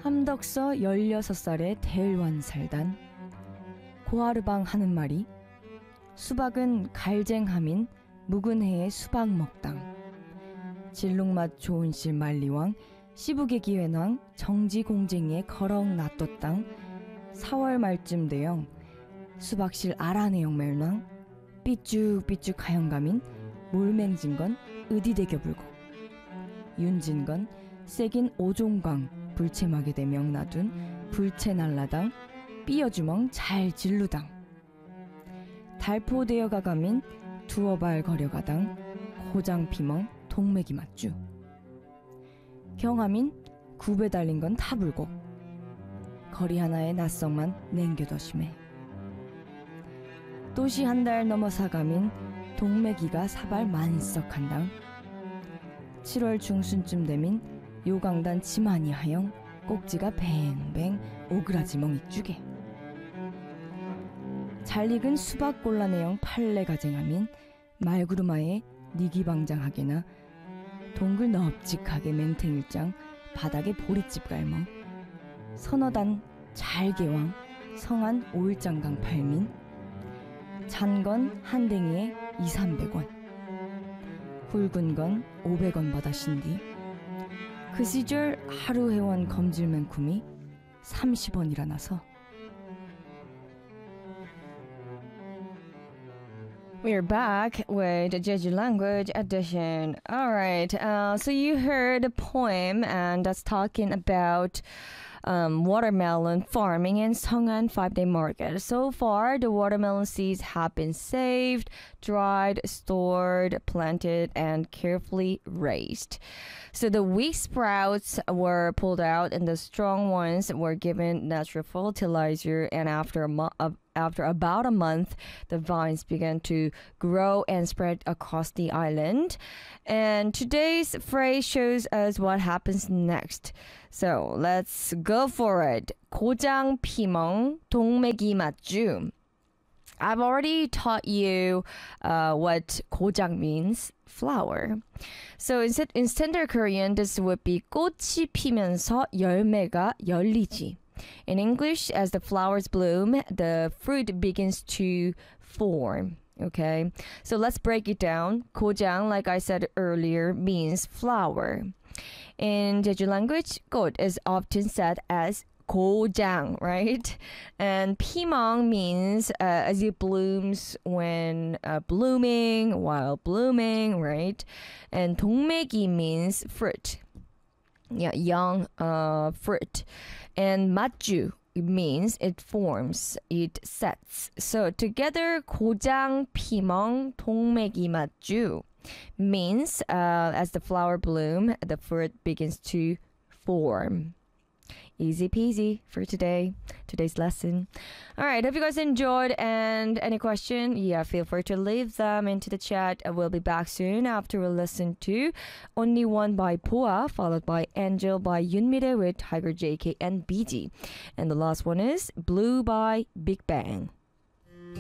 함덕서 16살의 대일환살단 고하르방 하는 말이 수박은 갈쟁함인 묵은 해의 수박 먹당 진룩맛 좋은 실 말리왕 시부개 기회낭 정지공쟁이에 거렁 놔뒀당 4월 말쯤 되영 수박실 아라내영 멜낭 삐쭉삐쭉 하영감인 몰맹진건 의디대겨 불고 윤진건 세긴 오종광 불체마게 대명 놔둔 불체날라당 삐어주멍 잘 진루당 달포되어 가감인 두어발 거려가당 고장피멍 동맥이 맞주 경함인 굽에 달린 건 타불고 거리 하나에 낯성만 냉겨더심해 또시 한 달 넘어 사감인 동맥이가 사발 만석한당 7월 중순쯤 되민 요강단 치마니 하영 꼭지가 뱅뱅 오그라지 멍이 쭈게 잘 익은 수박 골라내영 팔레 가쟁함인 말구르마에 니기방장하게나 동글 넙직하게 맹탱일장 바닥에 보리집 갈멍 서너단 잘개왕 성한 오일장강 팔민 잔건 한 댕이에 200~300원 굵은 건 500원 받아신디 그 시절 하루 회원 검질맨쿰이 30원이라 나서 We're back with the Jeju language edition. All right. So you heard a poem, and that's talking about watermelon farming in Seongan 5-day market. So far, the watermelon seeds have been saved, dried, stored, planted, and carefully raised. So the weak sprouts were pulled out, and the strong ones were given natural fertilizer. And after about a month, the vines began to grow and spread across the island. And today's phrase shows us what happens next. So let's go for it. 고장 피멍 동맥이 맞주. I've already taught you what 고장 means, flower. So in standard Korean, this would be 꽃이 피면서 열매가 열리지. In English, as the flowers bloom, the fruit begins to form. Okay, so let's break it down. 고장, like I said earlier, means flower. In Jeju language, 꽃 is often said as 고장, right? And 피멍 means as it blooms when blooming, while blooming, right? And 동맥이 means fruit. Yeah, young fruit. And 맞주 means it forms, it sets. So together, 고장 피멍 동맥이 맞주 means as the flower bloom, the fruit begins to form. Easy peasy for today's lesson. All right, hope you guys enjoyed, and any question, feel free to leave them into the chat. We'll be back soon after we listen to Only One by Poa, followed by Angel by Yoonmire with Tiger JK and BG. And the last one is Blue by Big Bang.